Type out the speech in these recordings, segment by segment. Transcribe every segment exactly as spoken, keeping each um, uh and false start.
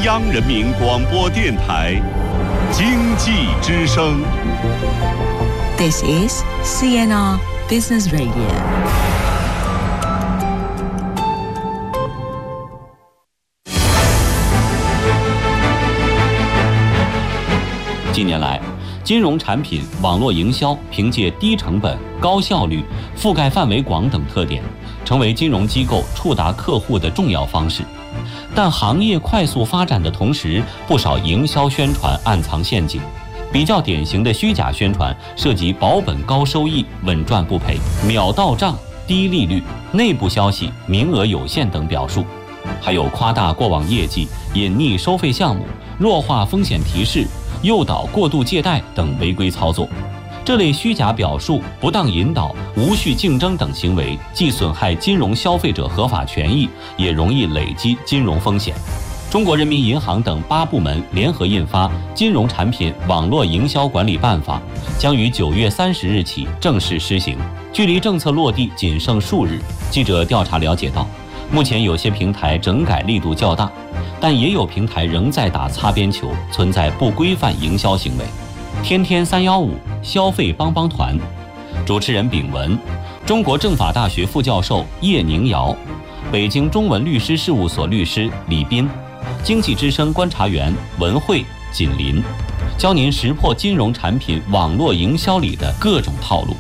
央人民广播电台经济之声。 This is C N R Business Radio。 近年来，金融产品网络营销凭借低成本、高效率、覆盖范围广等特点，成为金融机构触达客户的重要方式。但行业快速发展的同时，不少营销宣传暗藏陷阱。比较典型的虚假宣传涉及保本高收益、稳赚不赔、秒到账、低利率、内部消息、名额有限等表述，还有夸大过往业绩、隐匿收费项目、弱化风险提示、诱导过度借贷等违规操作。这类虚假表述、不当引导、无序竞争等行为，既损害金融消费者合法权益，也容易累积金融风险。中国人民银行等八部门联合印发《金融产品网络营销管理办法》，将于九月三十日起正式施行。距离政策落地仅剩数日，记者调查了解到，目前有些平台整改力度较大，但也有平台仍在打擦边球，存在不规范营销行为。天天三幺五消费帮帮团，主持人丙文，中国政法大学副教授叶宁瑶，北京中文律师事务所律师李斌，经济之声观察员文慧、锦林，教您识破金融产品网络营销里的各种套路。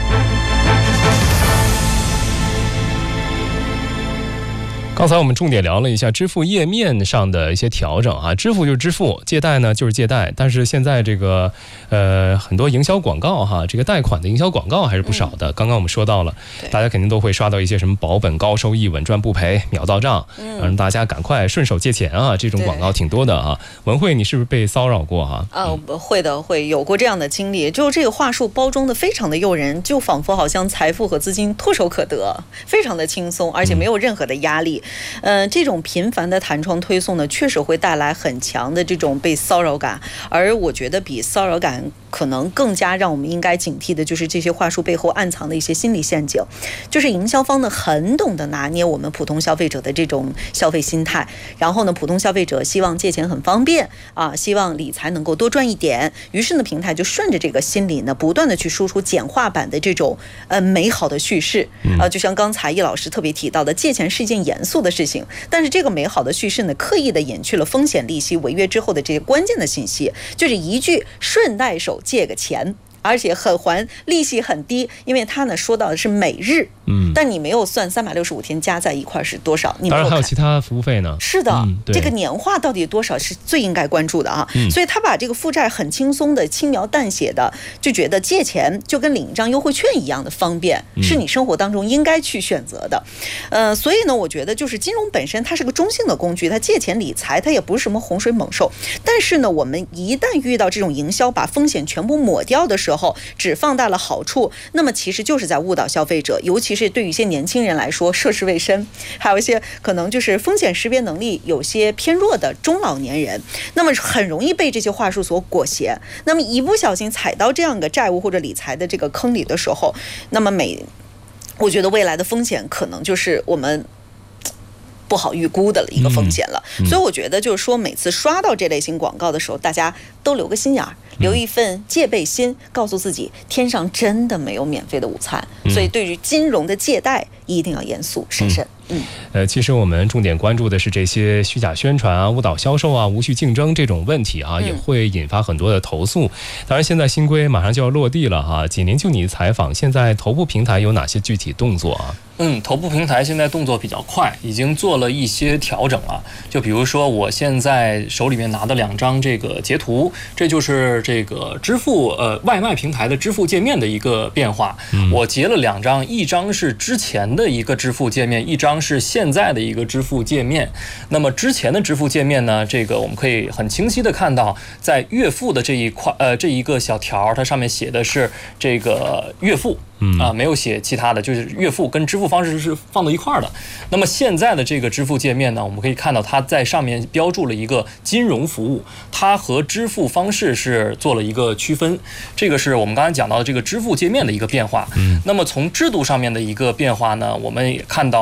刚才我们重点聊了一下支付页面上的一些调整啊，支付就是支付，借贷呢就是借贷，但是现在这个呃很多营销广告哈，这个贷款的营销广告还是不少的。嗯、刚刚我们说到了，大家肯定都会刷到一些什么保本高收益、稳赚不赔、秒到账，嗯、让大家赶快顺手借钱啊，这种广告挺多的啊。文慧，你是不是被骚扰过哈、 啊？呃，会的，会有过这样的经历，就这个话术包装的非常的诱人，就仿佛好像财富和资金唾手可得，非常的轻松，而且没有任何的压力。嗯呃，这种频繁的弹窗推送呢，确实会带来很强的这种被骚扰感，而我觉得比骚扰感可能更加让我们应该警惕的，就是这些话术背后暗藏的一些心理陷阱，就是营销方呢很懂得拿捏我们普通消费者的这种消费心态，然后呢，普通消费者希望借钱很方便啊，希望理财能够多赚一点，于是呢，平台就顺着这个心理呢，不断的去输出简化版的这种呃美好的叙事啊，就像刚才叶老师特别提到的，借钱是一件严肃的事情。但是这个美好的叙事呢，刻意的隐去了风险、利息、违约之后的这些关键的信息，就是一句顺带手借个钱，而且很还利息很低，因为他呢说到的是每日，嗯，但你没有算三百六十五天加在一块是多少，你没有看。当然还有其他服务费呢。 是的、嗯，这个年化到底多少是最应该关注的啊、嗯。所以他把这个负债很轻松的、轻描淡写的，就觉得借钱就跟领一张优惠券一样的方便，嗯、是你生活当中应该去选择的。呃，所以呢，我觉得就是金融本身它是个中性的工具，它借钱理财它也不是什么洪水猛兽，但是呢，我们一旦遇到这种营销把风险全部抹掉的时候，只放大了好处，那么其实就是在误导消费者，尤其是对于一些年轻人来说，涉世未深，还有一些可能就是风险识别能力有些偏弱的中老年人，那么很容易被这些话术所裹挟，那么一不小心踩到这样一个债务或者理财的这个坑里的时候，那么每我觉得未来的风险可能就是我们不好预估的一个风险了、嗯嗯、所以我觉得就是说每次刷到这类型广告的时候，大家都留个心眼儿，留一份戒备心，告诉自己天上真的没有免费的午餐、嗯、所以对于金融的借贷一定要严肃审慎。嗯， 呃，其实我们重点关注的是这些虚假宣传啊、误导销售啊、无序竞争这种问题啊，也会引发很多的投诉。当然，现在新规马上就要落地了哈。锦林，就你采访，现在头部平台有哪些具体动作啊？ 嗯，头部平台现在动作比较快，已经做了一些调整了。就比如说，我现在手里面拿的两张这个截图，这就是这个支付呃外卖平台的支付界面的一个变化。嗯、我截了两张，一张是之前的一个支付界面，一张是现在的一个支付界面。那么之前的支付界面呢，这个我们可以很清晰的看到，在月付的这一块呃这一个小条，它上面写的是这个月付。嗯啊，没有写其他的，就是月付跟支付方式是放到一块儿的。那么现在的这个支付界面呢，我们可以看到它在上面标注了一个金融服务，它和支付方式是做了一个区分。这个是我们刚才讲到的这个支付界面的一个变化。嗯，那么从制度上面的一个变化呢，我们也看到目前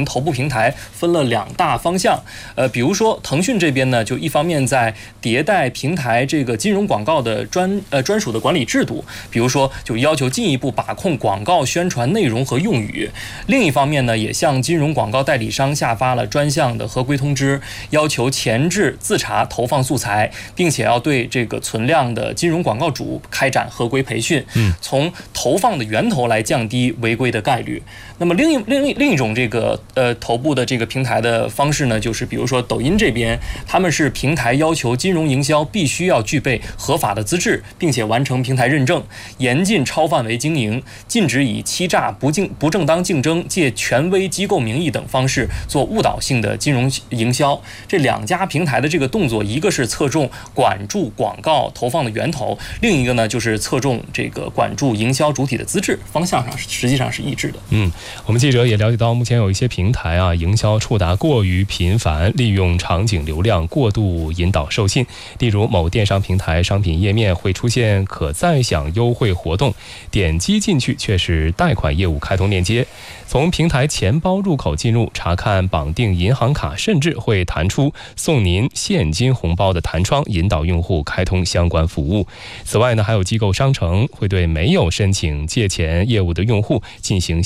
前头部平台分了两大方向。呃，比如说腾讯这边呢，就一方面在迭代平台这个金融广告的专呃专属的管理制度，比如说就要求进一步把控广告宣传内容和用语；另一方面呢，也向金融广告代理商下发了专项的合规通知，要求前置自查投放素材，并且要对这个存量的金融广告主开展合规培训， 嗯， 从投放的源头来降低违规的概率。那么另一另一另一种这个呃头部的这个平台的方式呢，就是比如说抖音这边，他们是平台要求金融营销必须要具备合法的资质，并且完成平台认证，严禁超范围经营，禁止以欺诈、不正不正当竞争、借权威机构名义等方式做误导性的金融营销。这两家平台的这个动作，一个是侧重管住广告投放的源头，另一个呢就是侧重这个管住营销主体的资质，方向上实际上是一致的。 嗯，我们记者也了解到，目前有一些平台啊，营销触达过于频繁，利用场景流量过度引导授信。例如，某电商平台商品页面会出现可再享优惠活动，点击进去却是贷款业务开通链接。从平台钱包入口进入，查看绑定银行卡，甚至会弹出送您现金红包的弹窗，引导用户开通相关服务。此外呢，还有机构商城会对没有申请借钱业务的用户进行